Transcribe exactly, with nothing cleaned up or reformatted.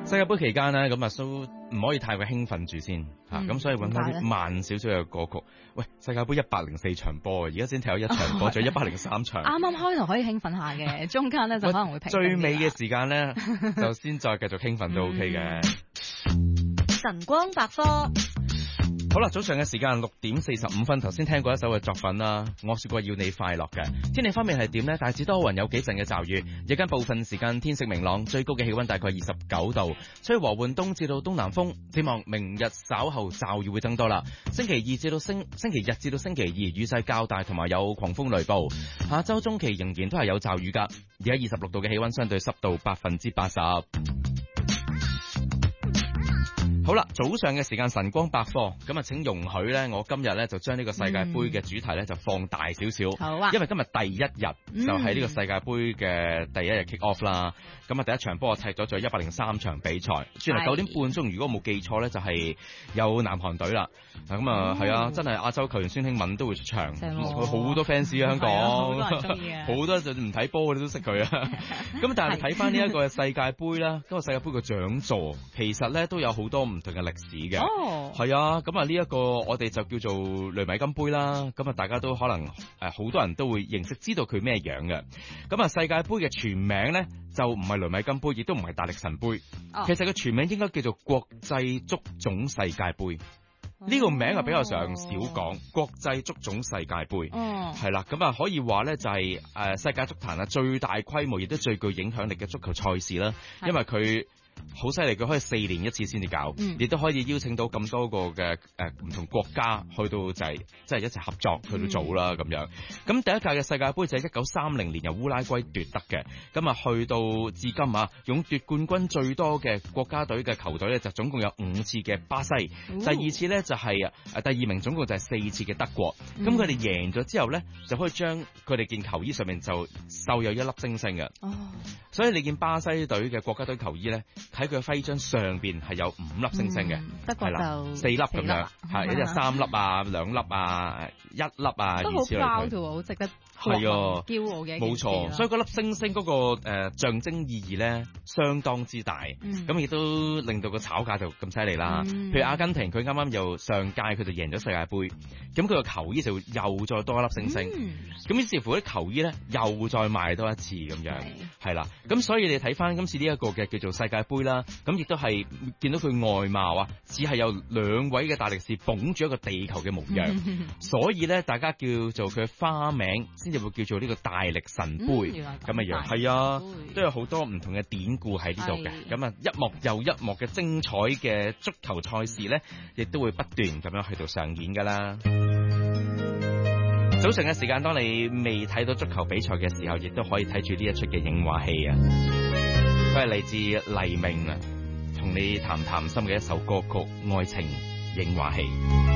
世界盃期間呢，咁啊都唔可以太過興奮住先嚇，咁、嗯、所以揾翻啲慢少少嘅歌曲。喂，世界盃一百零四場波，而家先踢咗一場波，仲有一百零三場。 啱啱開頭可以興奮下嘅，中間咧就可能會平。 最尾嘅時間咧，就先再繼續興奮都 OK 嘅。 晨光百科。 好啦，早上嘅時間六點四十五分，頭先聽過一首嘅作品啦，我說過要你快樂嘅。天氣方面係點呢？大致多雲，有幾陣嘅驟雨，日間部分時間天色明朗，最高嘅氣溫大概二十九度，吹和緩東至到東南風。展望明日稍後驟雨會增多啦，星期二至到星星期日至到星期二雨勢較大，同埋有狂風雷暴。下周中期仍然都係有驟雨噶。而家二十六度嘅氣溫，相對濕度百分之八十。好啦，早上嘅時間晨光百科，咁啊請容許咧，我今日咧就將呢個世界盃嘅主題咧就放大少少， 好啊， 因為今日第一日就係呢個世界盃嘅第一日 kick off 啦。咁啊第一場波我踢咗咗一百零三場比賽，轉嚟九點半鐘，如果我冇記錯咧就係有南韓隊啦。咁啊係啊，真係亞洲球員孫興敏都會出場，好多 fans 啊香港，好多人中意啊，好多就唔睇波你都識佢啊。咁但係睇翻呢一個世界盃啦，嗰個世界盃嘅獎座其實咧都有好多唔同嘅歷史嘅，哦，係啊，咁啊呢一個我哋就叫做雷米金杯啦，咁啊大家都可能誒好多人都會認識知道佢咩樣嘅，咁啊世界盃嘅全名咧就唔係雷米金杯，亦都唔係大力神杯，哦，其實個全名應該叫做國際足總世界盃。呢、這個名係比較上少講，國際足總世界盃，係啦，咁啊可以話咧就係誒世界足壇啊最大規模亦都最具影響力嘅足球賽事啦，因為佢好犀利，佢可以四年一次先至搞，亦、嗯、都可以邀請到咁多個嘅誒唔同國家去到就係即係一齊合作去到做啦咁、嗯、樣。咁第一屆嘅世界盃就係一九三零年由烏拉圭奪得嘅，咁啊去到至今啊，勇奪冠軍最多嘅國家隊嘅球隊咧就總共有五次嘅巴西，哦、第二次咧就係誒第二名總共就係四次嘅德國。咁佢哋贏咗之後咧，就可以將佢哋件球衣上面就繡有一粒星星嘅。哦，所以你見巴西隊嘅國家隊球衣咧，喺佢嘅徽章上邊係有五粒星星嘅，係、嗯、啦，四粒咁樣，係一隻三粒啊，兩粒啊，一粒啊， 都好 proud，好值得係啊，驕傲嘅， 冇錯。所以嗰粒星星嗰、那個誒、呃、象徵意義咧，相當之大。咁、嗯、亦都令到個炒價就咁犀利啦。嗯、譬如阿根廷，佢啱啱又上屆佢就贏咗世界盃，咁佢個球衣就又再多一粒星星。咁、嗯、於是乎啲球衣咧又再賣多一次咁樣，係啦。咁所以你睇翻今次呢一個嘅叫做世界盃啦，咁亦都係見到佢外貌啊，只係有兩位嘅大力士捧住一個地球嘅模樣，嗯、所以咧大家叫做佢嘅花名，先至會叫做呢個大力神杯咁嘅樣。係啊，都有好多唔同嘅典故喺呢度嘅。咁啊，一幕又一幕嘅精彩嘅足球賽事咧，亦都會不斷咁樣去到上演噶啦。早上嘅時間，當你未睇到足球比賽嘅時候，亦都可以睇住呢一出嘅影畫戲啊。佢係嚟自黎明啊，同你談談心嘅一首歌曲《愛情影畫戲》。